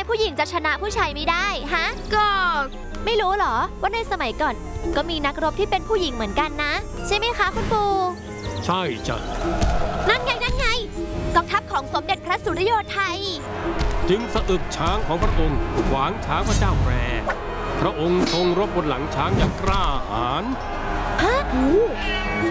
ผู้หญิงจะชนะผู้ชายไม่ได้ฮะก็ไม่รู้เหรอว่าในสมัยก่อนก็มีนักรบที่เป็นผู้หญิงเหมือนกันนะใช่ไหมคะคุณปู่ใช่จ้ะนั่นไงกองทัพของสมเด็จพระสุริโยไทยจึงสะอึกช้างของพระองค์ขวางช้างพระเจ้าแปรพระองค์ทรงรบบนหลังช้างอย่างกล้าหาญ